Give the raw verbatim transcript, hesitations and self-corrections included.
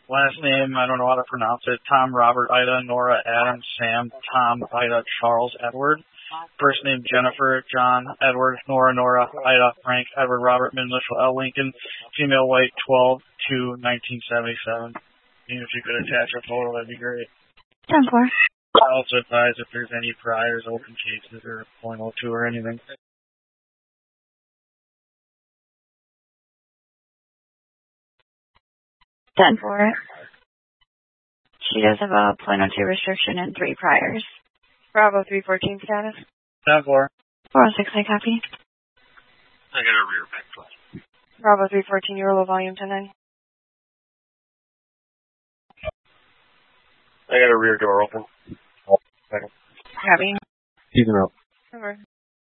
Last name, I don't know how to pronounce it. Tom, Robert, Ida, Nora, Adam, Sam, Tom, Ida, Charles, Edward. First name, Jennifer, John, Edward, Nora, Nora, Ida, Frank, Edward, Robert, middle initial L. Lincoln. Female, white, twelve two nineteen seventy-seven. Even if you could attach a photo, that'd be great. ten four. I also advise if there's any priors, open cases, or point oh two or anything. ten four. She does have a point oh two restriction and three priors. Bravo three fourteen status. ten four. four oh six, I copy. I got a rear back foot. Bravo three fourteen, you're low volume ten nine. I got a rear door open. Copy. He's out. Over.